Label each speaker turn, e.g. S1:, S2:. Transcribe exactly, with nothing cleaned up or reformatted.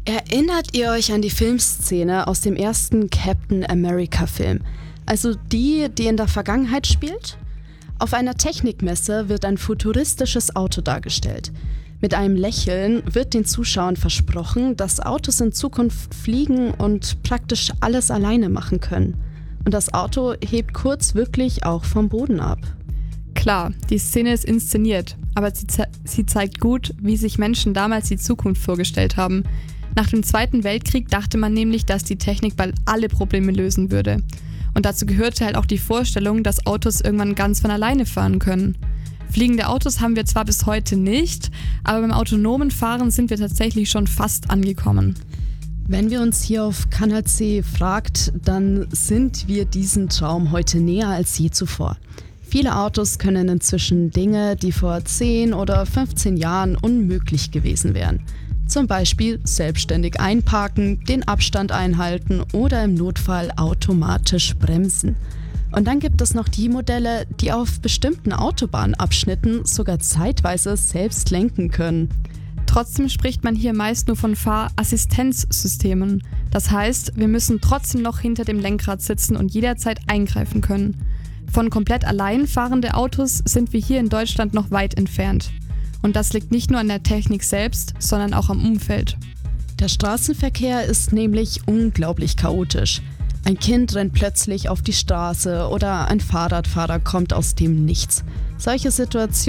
S1: Erinnert ihr euch an die Filmszene aus dem ersten Captain America-Film? Also die, die in der Vergangenheit spielt? Auf einer Technikmesse wird ein futuristisches Auto dargestellt. Mit einem Lächeln wird den Zuschauern versprochen, dass Autos in Zukunft fliegen und praktisch alles alleine machen können. Und das Auto hebt kurz wirklich auch vom Boden ab.
S2: Klar, die Szene ist inszeniert, aber sie, ze- sie zeigt gut, wie sich Menschen damals die Zukunft vorgestellt haben. Nach dem Zweiten Weltkrieg dachte man nämlich, dass die Technik bald alle Probleme lösen würde. Und dazu gehörte halt auch die Vorstellung, dass Autos irgendwann ganz von alleine fahren können. Fliegende Autos haben wir zwar bis heute nicht, aber beim autonomen Fahren sind wir tatsächlich schon fast angekommen.
S1: Wenn wir uns hier auf Kanal C fragt, dann sind wir diesem Traum heute näher als je zuvor. Viele Autos können inzwischen Dinge, die vor zehn oder fünfzehn Jahren unmöglich gewesen wären. Zum Beispiel selbstständig einparken, den Abstand einhalten oder im Notfall automatisch bremsen. Und dann gibt es noch die Modelle, die auf bestimmten Autobahnabschnitten sogar zeitweise selbst lenken können.
S2: Trotzdem spricht man hier meist nur von Fahrassistenzsystemen. Das heißt, wir müssen trotzdem noch hinter dem Lenkrad sitzen und jederzeit eingreifen können. Von komplett allein fahrende Autos sind wir hier in Deutschland noch weit entfernt. Und das liegt nicht nur an der Technik selbst, sondern auch am Umfeld.
S1: Der Straßenverkehr ist nämlich unglaublich chaotisch. Ein Kind rennt plötzlich auf die Straße oder ein Fahrradfahrer kommt aus dem Nichts. Solche Situationen